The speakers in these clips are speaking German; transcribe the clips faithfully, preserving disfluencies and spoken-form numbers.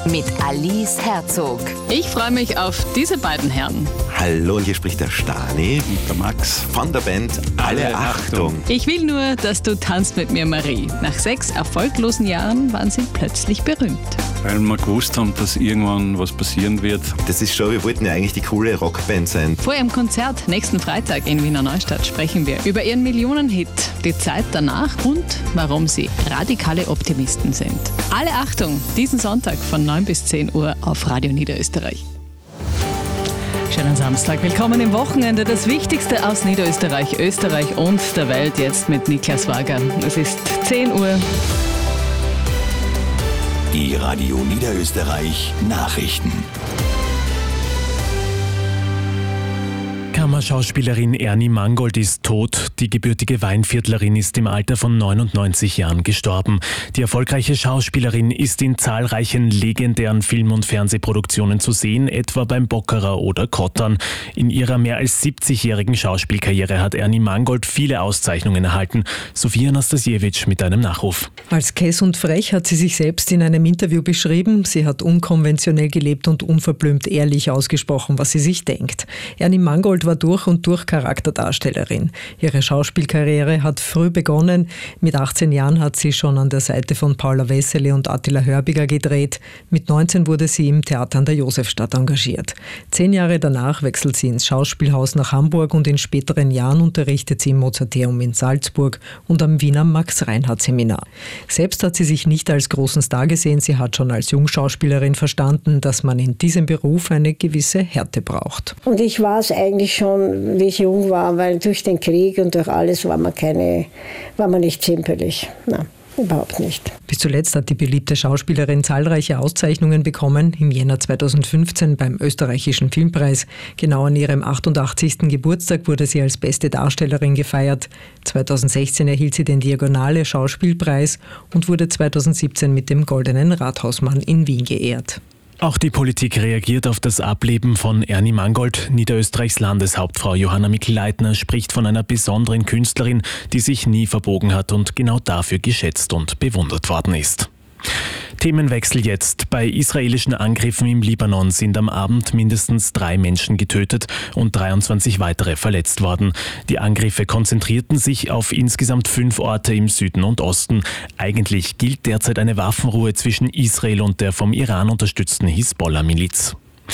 mit Alice Herzog. Ich freue mich auf diese beiden Herren. Hallo, hier spricht der Stani und der Max von der Band Alle Achtung. Ich will nur, dass du tanzt mit mir, Marie. Nach sechs erfolglosen Jahren waren sie plötzlich berühmt. Weil wir gewusst haben, dass irgendwann was passieren wird. Das ist schon, wir wollten ja eigentlich die coole Rockband sein. Vor ihrem Konzert nächsten Freitag in Wiener Neustadt sprechen wir über ihren Millionenhit, die Zeit danach und warum sie radikale Optimisten sind. Alle Achtung, diesen Sonntag von neun bis zehn Uhr auf Radio Niederösterreich. Schönen Samstag, willkommen im Wochenende. Das Wichtigste aus Niederösterreich, Österreich und der Welt jetzt mit Niklas Wager. Es ist zehn Uhr. Die Radio Niederösterreich Nachrichten. Kammerschauspielerin Ernie Mangold ist tot. Die gebürtige Weinviertlerin ist im Alter von neunundneunzig Jahren gestorben. Die erfolgreiche Schauspielerin ist in zahlreichen legendären Film- und Fernsehproduktionen zu sehen, etwa beim Bockerer oder Kottern. In ihrer mehr als siebzigjährigen Schauspielkarriere hat Ernie Mangold viele Auszeichnungen erhalten. Sophia Nastasiewicz mit einem Nachruf. Als kess und frech hat sie sich selbst in einem Interview beschrieben. Sie hat unkonventionell gelebt und unverblümt ehrlich ausgesprochen, was sie sich denkt. Ernie Mangold war durch und durch Charakterdarstellerin. Ihre Schauspielkarriere hat früh begonnen. Mit achtzehn Jahren hat sie schon an der Seite von Paula Wessely und Attila Hörbiger gedreht. Mit neunzehn wurde sie im Theater an der Josefstadt engagiert. Zehn Jahre danach wechselt sie ins Schauspielhaus nach Hamburg und in späteren Jahren unterrichtet sie im Mozarteum in Salzburg und am Wiener Max-Reinhardt-Seminar. Selbst hat sie sich nicht als großen Star gesehen. Sie hat schon als Jungschauspielerin verstanden, dass man in diesem Beruf eine gewisse Härte braucht. Und ich war es eigentlich schon, wie ich jung war, weil durch den Krieg und durch alles war man keine, war man nicht zimperlich. Nein, überhaupt nicht. Bis zuletzt hat die beliebte Schauspielerin zahlreiche Auszeichnungen bekommen. Im Jänner zweitausendfünfzehn beim österreichischen Filmpreis. Genau an ihrem achtundachtzigsten Geburtstag wurde sie als beste Darstellerin gefeiert. zweitausendsechzehn erhielt sie den Diagonale Schauspielpreis und wurde zweitausendsiebzehn mit dem Goldenen Rathausmann in Wien geehrt. Auch die Politik reagiert auf das Ableben von Ernie Mangold. Niederösterreichs Landeshauptfrau Johanna Mikl-Leitner spricht von einer besonderen Künstlerin, die sich nie verbogen hat und genau dafür geschätzt und bewundert worden ist. Themenwechsel jetzt. Bei israelischen Angriffen im Libanon sind am Abend mindestens drei Menschen getötet und dreiundzwanzig weitere verletzt worden. Die Angriffe konzentrierten sich auf insgesamt fünf Orte im Süden und Osten. Eigentlich gilt derzeit eine Waffenruhe zwischen Israel und der vom Iran unterstützten Hisbollah-Miliz.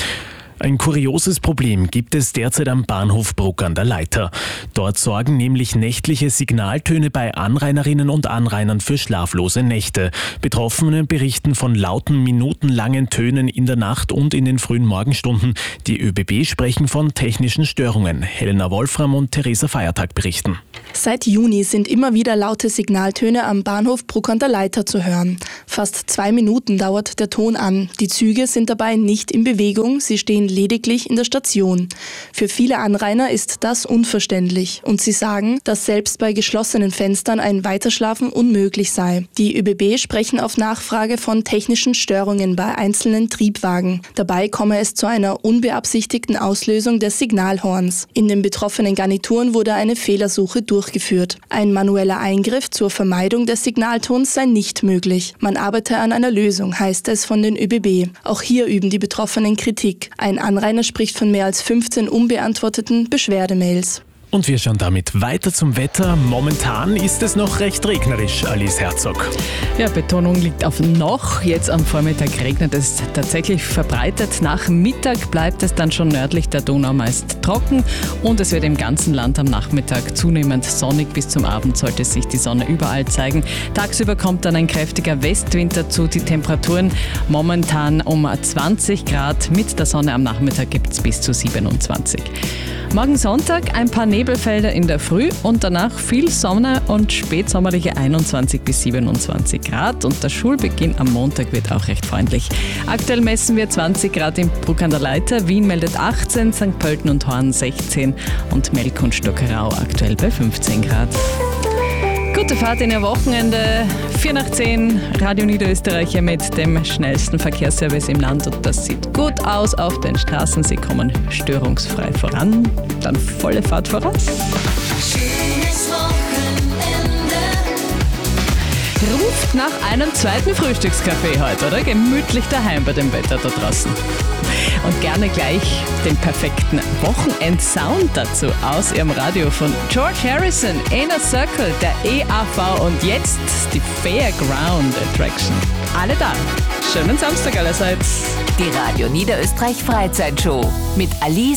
Ein kurioses Problem gibt es derzeit am Bahnhof Bruck an der Leitha. Dort sorgen nämlich nächtliche Signaltöne bei Anrainerinnen und Anrainern für schlaflose Nächte. Betroffene berichten von lauten, minutenlangen Tönen in der Nacht und in den frühen Morgenstunden. Die ÖBB sprechen von technischen Störungen. Helena Wolfram und Theresa Feiertag berichten. Seit Juni sind immer wieder laute Signaltöne am Bahnhof Bruck an der Leitha zu hören. Fast zwei Minuten dauert der Ton an. Die Züge sind dabei nicht in Bewegung, sie stehen lediglich in der Station. Für viele Anrainer ist das unverständlich und sie sagen, dass selbst bei geschlossenen Fenstern ein Weiterschlafen unmöglich sei. Die ÖBB sprechen auf Nachfrage von technischen Störungen bei einzelnen Triebwagen. Dabei komme es zu einer unbeabsichtigten Auslösung des Signalhorns. In den betroffenen Garnituren wurde eine Fehlersuche durchgeführt. Ein manueller Eingriff zur Vermeidung des Signaltons sei nicht möglich. Man arbeite an einer Lösung, heißt es von den ÖBB. Auch hier üben die Betroffenen Kritik. Ein Anrainer spricht von mehr als fünfzehn unbeantworteten Beschwerdemails. Und wir schauen damit weiter zum Wetter. Momentan ist es noch recht regnerisch, Alice Herzog. Ja, Betonung liegt auf noch. Jetzt am Vormittag regnet es tatsächlich verbreitet. Nach Mittag bleibt es dann schon nördlich der Donau meist trocken und es wird im ganzen Land am Nachmittag zunehmend sonnig. Bis zum Abend sollte sich die Sonne überall zeigen. Tagsüber kommt dann ein kräftiger Westwind dazu. Die Temperaturen momentan um zwanzig Grad. Mit der Sonne am Nachmittag gibt es bis zu siebenundzwanzig. Morgen Sonntag ein paar Nebelfelder in der Früh und danach viel Sonne und spätsommerliche einundzwanzig bis siebenundzwanzig Grad. Und der Schulbeginn am Montag wird auch recht freundlich. Aktuell messen wir zwanzig Grad in Bruck an der Leitha, Wien meldet achtzehn, Sankt Pölten und Horn sechzehn und Melk und Stockerau aktuell bei fünfzehn Grad. Gute Fahrt in Ihr Wochenende. vier nach zehn, Radio Niederösterreich mit dem schnellsten Verkehrsservice im Land. Und das sieht gut aus auf den Straßen. Sie kommen störungsfrei voran. Dann volle Fahrt voraus. Schönes Wochenende. Ruft nach einem zweiten Frühstückskaffee heute, oder? Gemütlich daheim bei dem Wetter da draußen. Und gerne gleich den perfekten Wochenend-Sound dazu aus ihrem Radio von George Harrison, Inner Circle, der E A V und jetzt die Fairground Attraction. Alle da. Schönen Samstag allerseits. Die Radio Niederösterreich Freizeitshow mit Alice